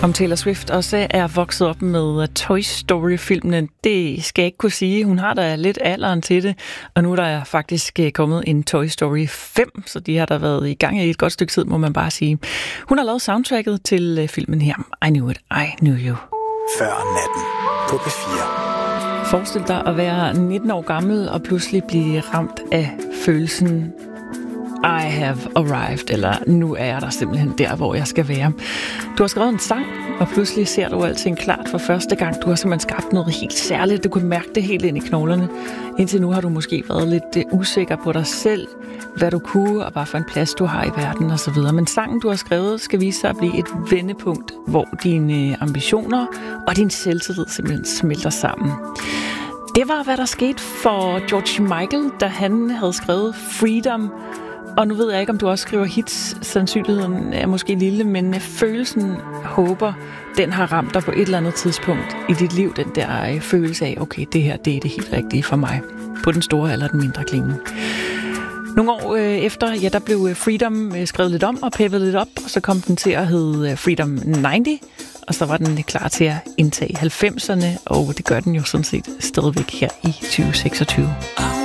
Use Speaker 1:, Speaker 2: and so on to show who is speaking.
Speaker 1: Om Taylor Swift også er vokset op med Toy Story-filmene, det skal jeg ikke kunne sige. Hun har da lidt alderen til det, og nu er der faktisk kommet en Toy Story 5, så de har der været i gang i et godt stykke tid, må man bare sige. Hun har lavet soundtracket til filmen her, I Knew It, I Knew You.
Speaker 2: Før natten på P4.
Speaker 1: Forestil dig at være 19 år gammel og pludselig blive ramt af følelsen I have arrived, eller nu er jeg der simpelthen der, hvor jeg skal være. Du har skrevet en sang, og pludselig ser du alting klart for første gang. Du har simpelthen skabt noget helt særligt. Du kunne mærke det helt ind i knoglerne. Indtil nu har du måske været lidt usikker på dig selv, hvad du kunne, og hvad for en plads du har i verden osv. Men sangen, du har skrevet, skal vise sig at blive et vendepunkt, hvor dine ambitioner og din selvtillid simpelthen smelter sammen. Det var, hvad der skete for George Michael, da han havde skrevet Freedom. Og nu ved jeg ikke, om du også skriver hits. Sandsynligheden er måske lille, men følelsen, håber, den har ramt dig på et eller andet tidspunkt i dit liv. Den der følelse af, okay, det her, det er det helt rigtige for mig. På den store eller den mindre klinge. Nogle år efter, ja, der blev Freedom skrevet lidt om og peppet lidt op. Og så kom den til at hedde Freedom 90. Og så var den klar til at indtage 90'erne. Og det gør den jo sådan set stadigvæk her i 2026.